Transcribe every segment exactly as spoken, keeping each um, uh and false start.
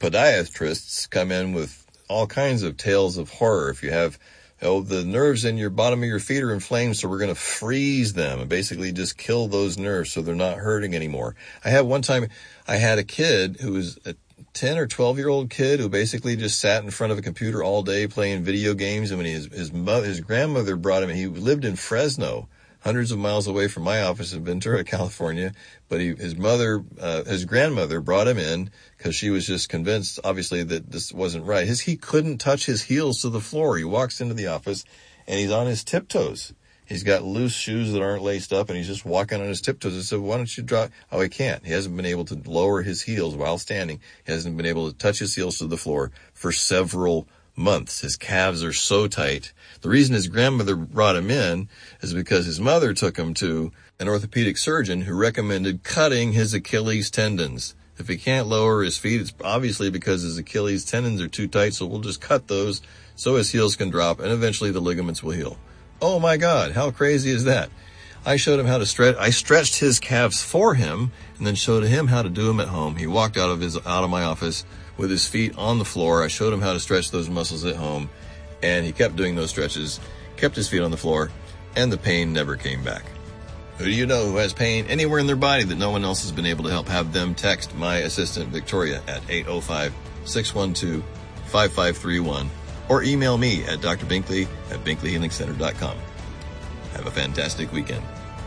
podiatrists come in with all kinds of tales of horror. If you have, oh, the nerves in your bottom of your feet are inflamed, so we're going to freeze them and basically just kill those nerves so they're not hurting anymore. I had one time, I had a kid who was a ten or twelve year old kid who basically just sat in front of a computer all day playing video games. And when his, his mother, his grandmother brought him, he lived in Fresno, hundreds of miles away from my office in Ventura, California. But he, his mother, uh, his grandmother brought him in because she was just convinced, obviously, that this wasn't right. His, he couldn't touch his heels to the floor. He walks into the office and he's on his tiptoes. He's got loose shoes that aren't laced up and he's just walking on his tiptoes. I said, why don't you drop? Oh, he can't. He hasn't been able to lower his heels while standing. He hasn't been able to touch his heels to the floor for several months. His calves are so tight. The reason his grandmother brought him in is because his mother took him to an orthopedic surgeon who recommended cutting his Achilles tendons. If he can't lower his feet, it's obviously because his Achilles tendons are too tight, so we'll just cut those so his heels can drop and eventually the ligaments will heal. Oh my God, how crazy is that? I showed him how to stretch. I stretched his calves for him and then showed him how to do them at home. He walked out of his, out of my office with his feet on the floor. I showed him how to stretch those muscles at home and he kept doing those stretches, kept his feet on the floor, and the pain never came back. Who do you know who has pain anywhere in their body that no one else has been able to help? Have them text my assistant, Victoria, at eight oh five, six one two, five five three one. Or email me at d r binkley at binkley healing center dot com. Have a fantastic weekend.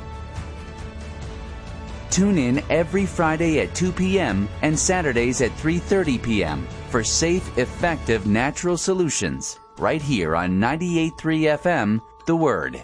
Tune in every Friday at two p.m. and Saturdays at three thirty p.m. for safe, effective natural solutions right here on ninety-eight point three F M, The Word.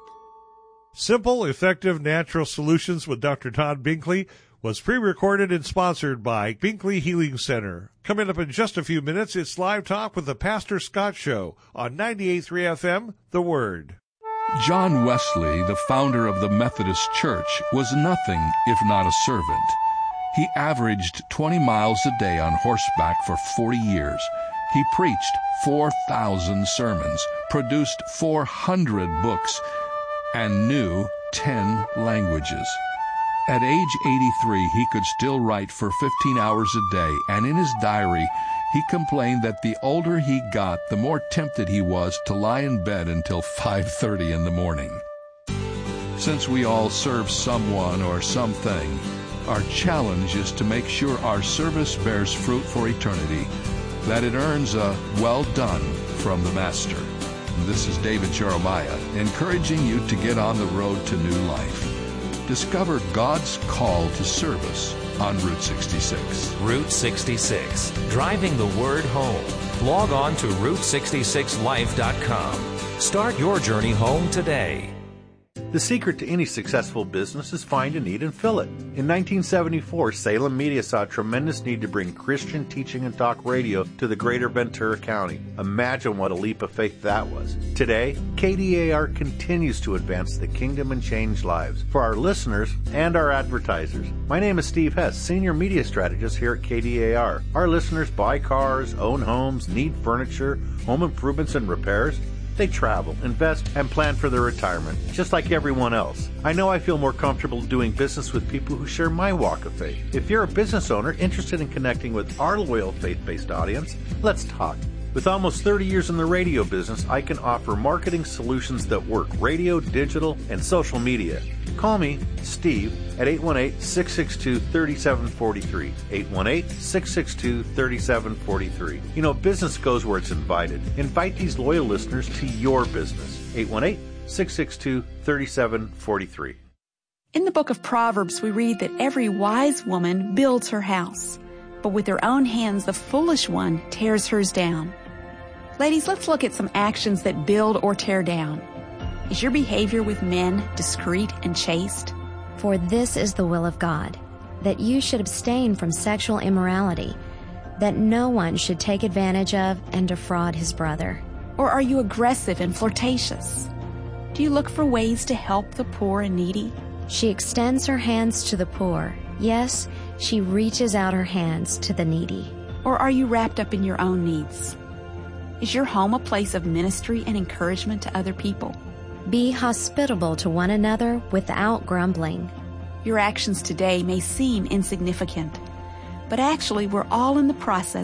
Simple, Effective Natural Solutions with Doctor Todd Binkley was pre-recorded and sponsored by Binkley Healing Center. Coming up in just a few minutes, it's Live Talk with the Pastor Scott Show on ninety-eight point three F M, The Word. John Wesley, the founder of the Methodist Church, was nothing if not a servant. He averaged twenty miles a day on horseback for forty years. He preached four thousand sermons, produced four hundred books, and knew ten languages. At age eighty-three, he could still write for fifteen hours a day, and in his diary, he complained that the older he got, the more tempted he was to lie in bed until five thirty in the morning. Since we all serve someone or something, our challenge is to make sure our service bears fruit for eternity, that it earns a well done from the Master. This is David Jeremiah, encouraging you to get on the road to new life. Discover God's call to service on Route sixty-six. Route sixty-six, driving the word home. Log on to route sixty-six life dot com. Start your journey home today. The secret to any successful business is find a need and fill it. In nineteen seventy-four, Salem Media saw a tremendous need to bring Christian teaching and talk radio to the greater Ventura County. Imagine what a leap of faith that was. Today, K D A R continues to advance the kingdom and change lives for our listeners and our advertisers. My name is Steve Hess, Senior Media Strategist here at K D A R. Our listeners buy cars, own homes, need furniture, home improvements and repairs. They travel, invest, and plan for their retirement, just like everyone else. I know I feel more comfortable doing business with people who share my walk of faith. If you're a business owner interested in connecting with our loyal faith-based audience, let's talk. With almost thirty years in the radio business, I can offer marketing solutions that work radio, digital, and social media. Call me, Steve, at eight one eight, six six two, three seven four three. eight one eight, six six two, three seven four three. You know, business goes where it's invited. Invite these loyal listeners to your business. eight one eight, six six two, three seven four three. In the book of Proverbs, we read that every wise woman builds her house, but with her own hands the foolish one tears hers down. Ladies, let's look at some actions that build or tear down. Is your behavior with men discreet and chaste? For this is the will of God, that you should abstain from sexual immorality, that no one should take advantage of and defraud his brother. Or are you aggressive and flirtatious? Do you look for ways to help the poor and needy? She extends her hands to the poor. Yes, she reaches out her hands to the needy. Or are you wrapped up in your own needs? Is your home a place of ministry and encouragement to other people? Be hospitable to one another without grumbling. Your actions today may seem insignificant, but actually we're all in the process